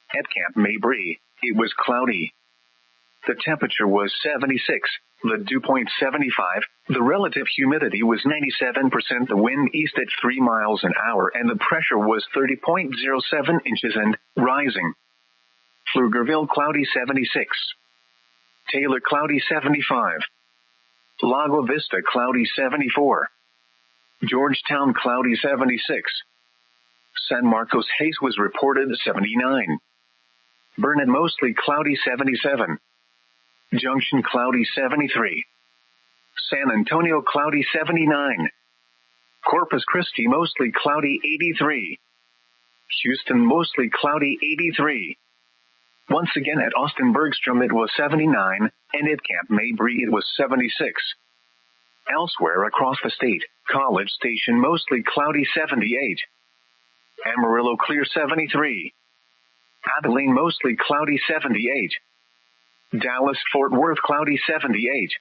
At Camp Mabry, it was cloudy. The temperature was 76, the dew point 75, the relative humidity was 97%, the wind east at 3 miles an hour, and the pressure was 30.07 inches and rising. Pflugerville cloudy 76. Taylor cloudy 75. Lago Vista cloudy 74. Georgetown cloudy 76. San Marcos haze was reported 79. Burnett mostly cloudy 77. Junction cloudy 73. San Antonio cloudy 79. Corpus Christi mostly cloudy 83. Houston mostly cloudy 83. Once again at Austin Bergstrom it was 79, and at Camp Mabry it was 76. Elsewhere across the state, College Station mostly cloudy 78. Amarillo clear 73. Abilene mostly cloudy 78. Dallas Fort Worth cloudy 78.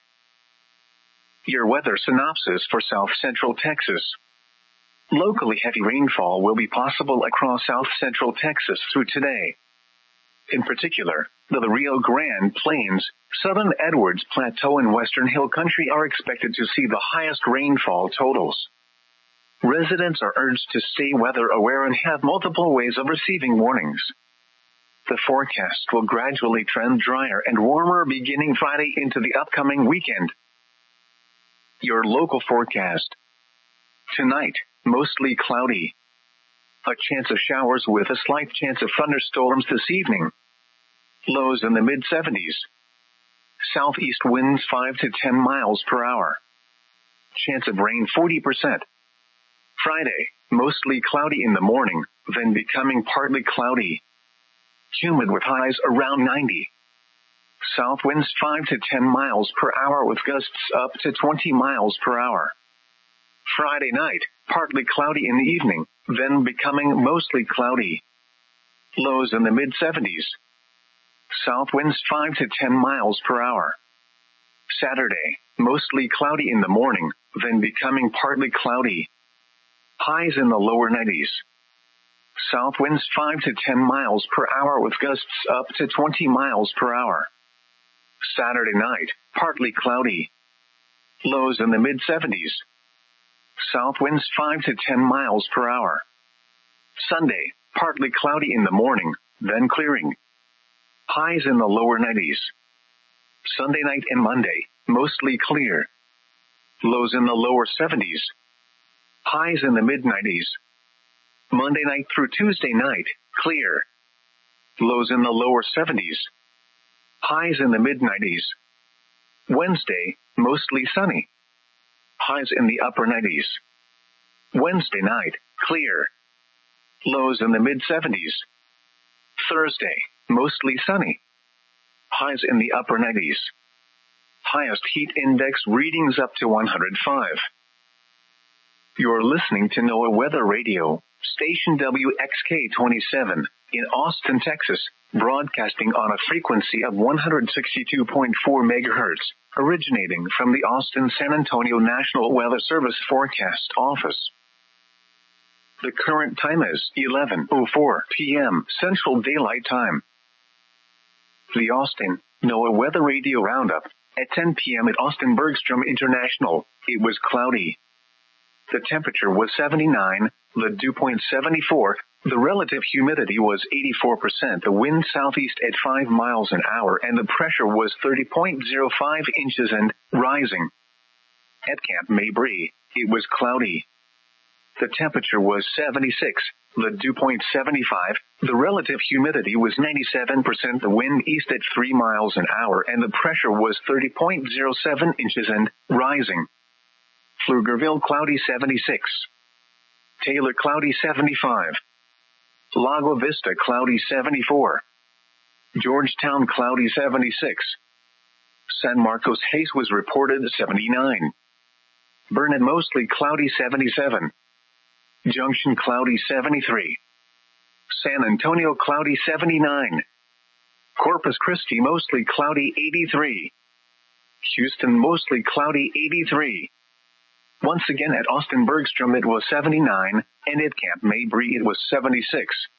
Your weather synopsis for South Central Texas. Locally heavy rainfall will be possible across South Central Texas through today. In particular, the Rio Grande Plains, Southern Edwards Plateau and Western Hill Country are expected to see the highest rainfall totals. Residents are urged to stay weather aware and have multiple ways of receiving warnings. The forecast will gradually trend drier and warmer beginning Friday into the upcoming weekend. Your local forecast. Tonight, mostly cloudy. A chance of showers with a slight chance of thunderstorms this evening. Lows in the mid-70s. Southeast winds 5 to 10 miles per hour. Chance of rain 40%. Friday, mostly cloudy in the morning, then becoming partly cloudy. Humid with highs around 90. South winds 5 to 10 miles per hour with gusts up to 20 miles per hour. Friday night, partly cloudy in the evening, then becoming mostly cloudy. Lows in the mid-70s. South winds 5 to 10 miles per hour. Saturday, mostly cloudy in the morning, then becoming partly cloudy. Highs in the lower 90s. South winds 5 to 10 miles per hour with gusts up to 20 miles per hour. Saturday night, partly cloudy. Lows in the mid-70s. South winds 5 to 10 miles per hour. Sunday, partly cloudy in the morning, then clearing. Highs in the lower 90s. Sunday night and Monday, mostly clear. Lows in the lower 70s. Highs in the mid-90s. Monday night through Tuesday night, clear. Lows in the lower 70s. Highs in the mid-90s. Wednesday, mostly sunny. Highs in the upper 90s. Wednesday night, clear. Lows in the mid-70s. Thursday, mostly sunny. Highs in the upper 90s. Highest heat index readings up to 105. You're listening to NOAA Weather Radio, station WXK-27, in Austin, Texas, broadcasting on a frequency of 162.4 megahertz, originating from the Austin San Antonio National Weather Service Forecast Office. The current time is 11:04 p.m. Central Daylight Time. The Austin NOAA Weather Radio Roundup. At 10 p.m. at Austin Bergstrom International, it was cloudy. The temperature was 79, the dew point 74, the relative humidity was 84%, the wind southeast at 5 miles an hour, and the pressure was 30.05 inches and rising. At Camp Mabry, it was cloudy. The temperature was 76, the dew point 75, the relative humidity was 97%, the wind east at 3 miles an hour, and the pressure was 30.07 inches and rising. Pflugerville cloudy 76. Taylor cloudy 75. Lago Vista cloudy 74. Georgetown cloudy 76. San Marcos haze was reported 79. Burnett mostly cloudy 77. Junction cloudy 73. San Antonio cloudy 79. Corpus Christi mostly cloudy 83. Houston mostly cloudy 83. Once again at Austin Bergstrom it was 79, and at Camp Mabry it was 76.